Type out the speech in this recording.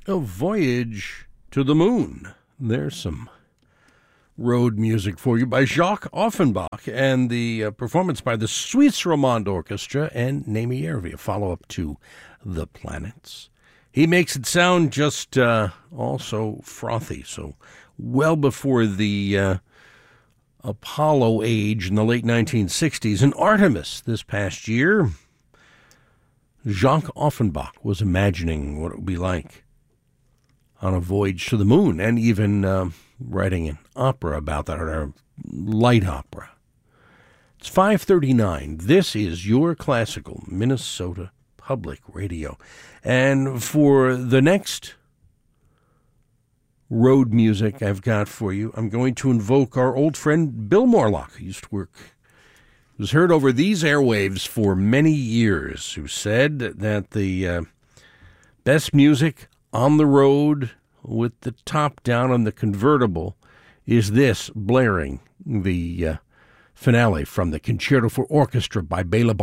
A Voyage to the Moon. There's some road music for you by Jacques Offenbach and the performance by the Suisse Romande Orchestra and Naomi Järvi, a follow-up to The Planets. He makes it sound just also frothy, so well before the Apollo age in the late 1960s. And Artemis this past year, Jacques Offenbach was imagining what it would be like on a voyage to the moon, and even writing an opera about that, or a light opera. It's 5:39. This is your classical Minnesota Public Radio. And for the next road music I've got for you, I'm going to invoke our old friend Bill Morlock, who used to work, was heard over these airwaves for many years, who said that the best music on the road with the top down on the convertible is this blaring, the finale from the Concerto for Orchestra by Bela Bartok.